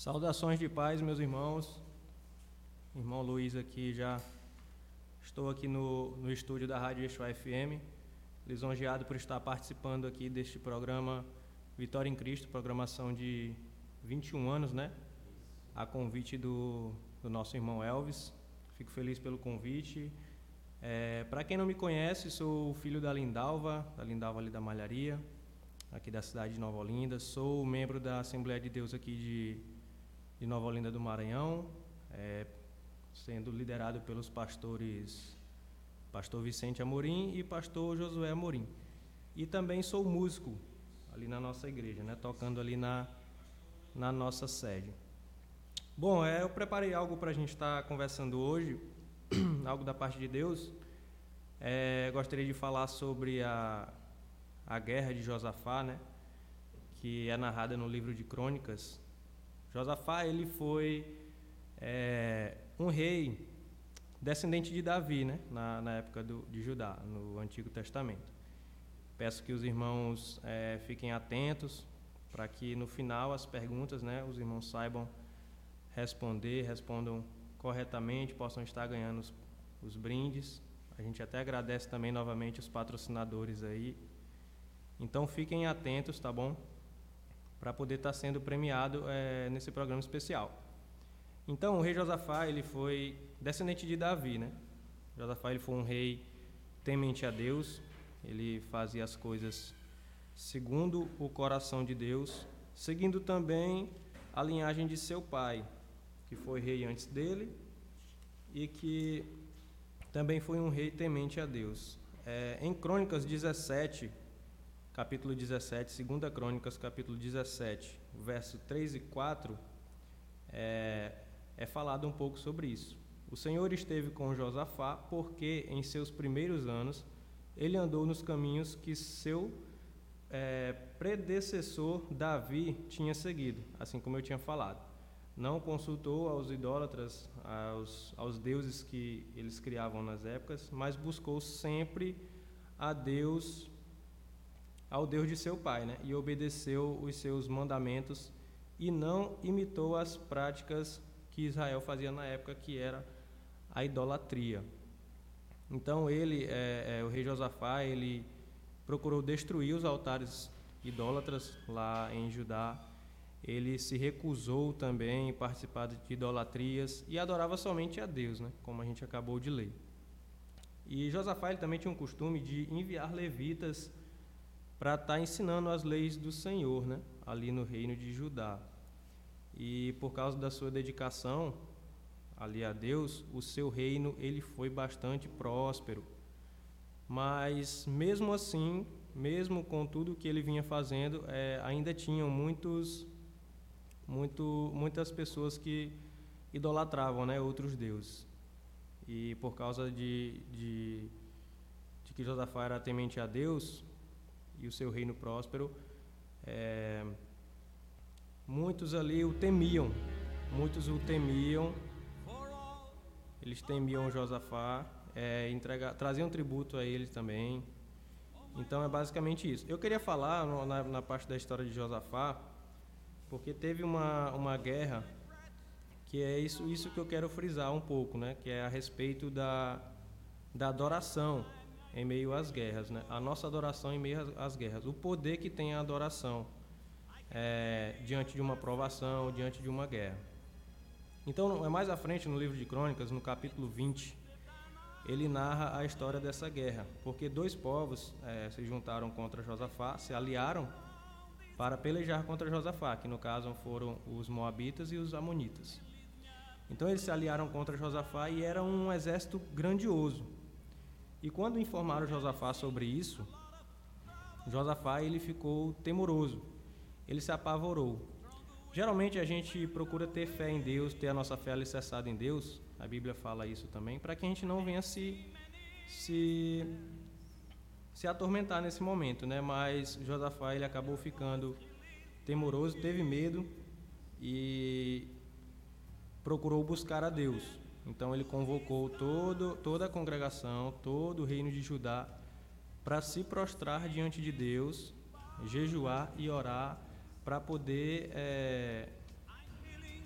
Saudações de paz, meus irmãos. Irmão Luiz aqui já. Estou aqui no estúdio da Rádio Eixo FM, lisonjeado por estar participando aqui deste programa Vitória em Cristo, programação de 21 anos, né? A convite do nosso irmão Elvis. Fico feliz pelo convite. Para quem não me conhece, sou filho da Lindalva ali da Malharia, aqui da cidade de Nova Olinda. Sou membro da Assembleia de Deus aqui de Nova Olinda do Maranhão, sendo liderado pelos pastores Pastor Vicente Amorim e Pastor Josué Amorim. E também sou músico ali na nossa igreja, né, tocando ali na nossa sede. Bom, eu preparei algo para a gente estar conversando hoje, algo da parte de Deus. Gostaria de falar sobre a guerra de Josafá, né, que é narrada no livro de Crônicas. Josafá, ele foi um rei descendente de Davi, né, na época de Judá, no Antigo Testamento. Peço que os irmãos fiquem atentos para que no final as perguntas, né, os irmãos saibam respondam corretamente, possam estar ganhando os brindes. A gente até agradece também novamente os patrocinadores aí. Então fiquem atentos, tá bom? Para poder estar sendo premiado nesse programa especial. Então, o rei Josafá, ele foi descendente de Davi, né? Josafá, ele foi um rei temente a Deus, ele fazia as coisas segundo o coração de Deus, seguindo também a linhagem de seu pai, que foi rei antes dele e que também foi um rei temente a Deus. Em Crônicas 17, capítulo 17, 2 Crônicas, capítulo 17, verso 3 e 4, é falado um pouco sobre isso. O Senhor esteve com Josafá, porque em seus primeiros anos ele andou nos caminhos que seu predecessor Davi tinha seguido, assim como eu tinha falado. Não consultou aos idólatras, aos deuses que eles criavam nas épocas, mas buscou sempre ao Deus de seu pai, né? E obedeceu os seus mandamentos e não imitou as práticas que Israel fazia na época, que era a idolatria. Então o rei Josafá, ele procurou destruir os altares idólatras lá em Judá. Ele se recusou também em participar de idolatrias e adorava somente a Deus, né? Como a gente acabou de ler. E Josafá, ele também tinha um costume de enviar levitas para estar ensinando as leis do Senhor, né, ali no reino de Judá. E por causa da sua dedicação ali a Deus, o seu reino ele foi bastante próspero. Mas mesmo assim, mesmo com tudo que ele vinha fazendo, ainda tinham muitas pessoas que idolatravam, né, outros deuses. E por causa de que Josafá era temente a Deus e o seu reino próspero, muitos ali o temiam, eles temiam Josafá, traziam tributo a ele também. Então é basicamente isso. Eu queria falar na parte da história de Josafá, porque teve uma guerra, que é isso que eu quero frisar um pouco, né? Que é a respeito da adoração em meio às guerras, né? A nossa adoração em meio às guerras, o poder que tem a adoração diante de uma provação, diante de uma guerra. Então, mais à frente no livro de Crônicas, no capítulo 20, ele narra a história dessa guerra, porque dois povos se juntaram contra Josafá, se aliaram para pelejar contra Josafá, que no caso foram os moabitas e os amonitas. Então eles se aliaram contra Josafá e era um exército grandioso. E quando informaram Josafá sobre isso, Josafá ele ficou temoroso, ele se apavorou. Geralmente a gente procura ter fé em Deus, ter a nossa fé alicerçada em Deus, a Bíblia fala isso também, para que a gente não venha se atormentar nesse momento, né? Mas Josafá ele acabou ficando temoroso, teve medo e procurou buscar a Deus. Então ele convocou toda a congregação, todo o reino de Judá, para se prostrar diante de Deus, jejuar e orar, para poder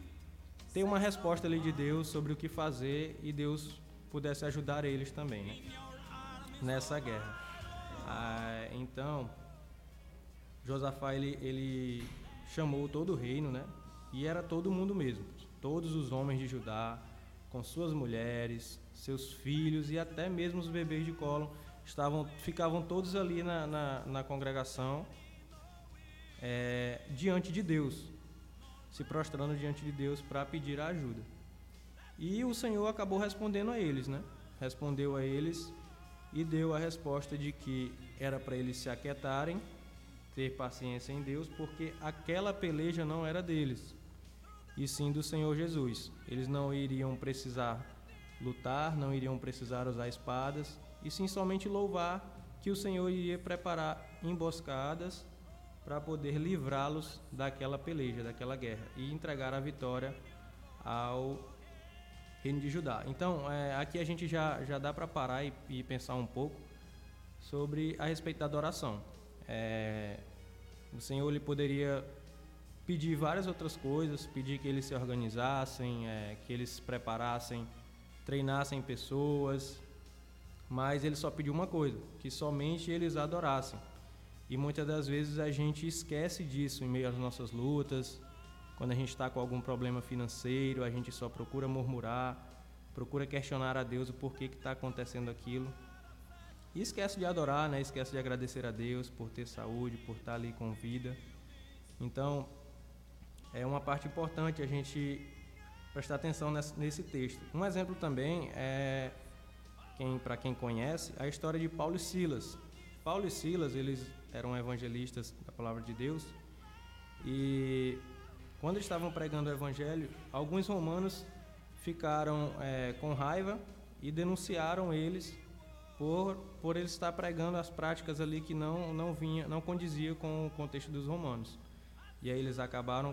ter uma resposta ali de Deus sobre o que fazer e Deus pudesse ajudar eles também, né, nessa guerra. Então, Josafá ele chamou todo o reino, né, e era todo mundo mesmo, todos os homens de Judá, com suas mulheres, seus filhos e até mesmo os bebês de colo, ficavam todos ali na congregação, diante de Deus, se prostrando diante de Deus para pedir a ajuda. E o Senhor acabou respondendo a eles, né? Respondeu a eles e deu a resposta de que era para eles se aquietarem, ter paciência em Deus, porque aquela peleja não era deles, e sim do Senhor Jesus. Eles não iriam precisar lutar, não iriam precisar usar espadas, e sim somente louvar que o Senhor iria preparar emboscadas para poder livrá-los daquela peleja, daquela guerra, e entregar a vitória ao reino de Judá. Então, aqui a gente já dá para parar e pensar um pouco sobre a respeito da adoração. O Senhor ele poderia pedir várias outras coisas, pedir que eles se organizassem, que eles se preparassem, treinassem pessoas, mas ele só pediu uma coisa, que somente eles adorassem. E muitas das vezes a gente esquece disso em meio às nossas lutas. Quando a gente está com algum problema financeiro, a gente só procura murmurar, procura questionar a Deus o porquê que está acontecendo aquilo. E esquece de adorar, né? Esquece de agradecer a Deus por ter saúde, por estar ali com vida. Então, é uma parte importante a gente prestar atenção nesse texto. Um exemplo também para quem conhece, a história de Paulo e Silas. Paulo e Silas, eles eram evangelistas da palavra de Deus, e quando estavam pregando o evangelho, alguns romanos ficaram com raiva e denunciaram eles por eles estar pregando as práticas ali que não condizia com o contexto dos romanos. E aí eles acabaram